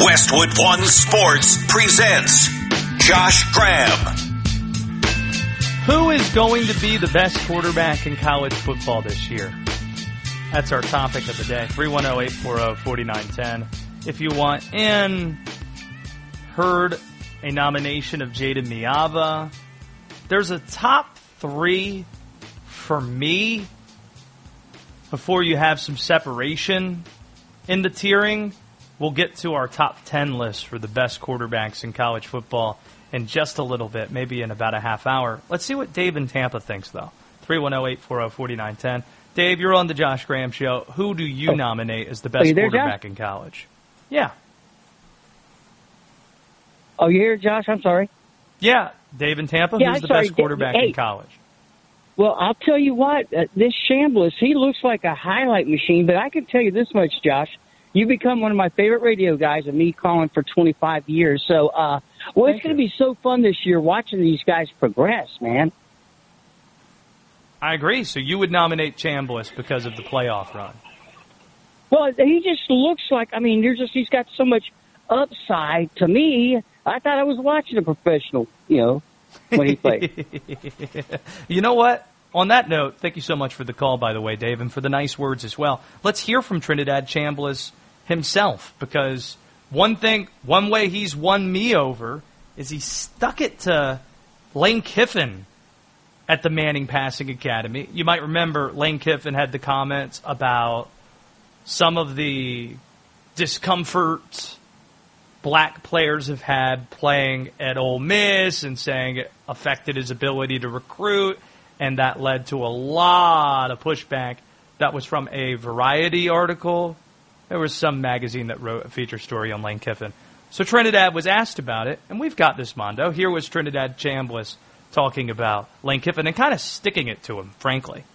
Westwood One Sports presents Josh Graham. Who is going to be the best quarterback in college football this year? That's our topic of the day. 310-840-4910. If you want in, heard a nomination of Jayden Miava. There's a top three for me before you have some separation in the tiering. We'll get to our top 10 list for the best quarterbacks in college football in just a little bit, maybe in about a half hour. Let's see what Dave in Tampa thinks, though. 310-840-4910. Dave, you're on the Josh Graham Show. Who do you nominate as the best quarterback in college? Yeah. Oh, you here, Josh? I'm sorry. Yeah, Dave in Tampa, who's the best quarterback in college? Well, I'll tell you what, this Chambliss, he looks like a highlight machine, but I can tell you this much, Josh. You become one of my favorite radio guys, and me calling for 25 years. So, it's going to be so fun this year watching these guys progress, man. I agree. So you would nominate Chambliss because of the playoff run? Well, he just looks like, he's got so much upside. To me, I thought I was watching a professional, when he played. You know what? On that note, thank you so much for the call, by the way, Dave, and for the nice words as well. Let's hear from Trinidad Chambliss himself, because one way he's won me over is he stuck it to Lane Kiffin at the Manning Passing Academy. You might remember Lane Kiffin had the comments about some of the discomfort black players have had playing at Ole Miss and saying it affected his ability to recruit, and that led to a lot of pushback. That was from a Variety article. There was some magazine that wrote a feature story on Lane Kiffin. So Trinidad was asked about it, and we've got this, Mondo. Here was Trinidad Chambliss talking about Lane Kiffin and kind of sticking it to him, frankly.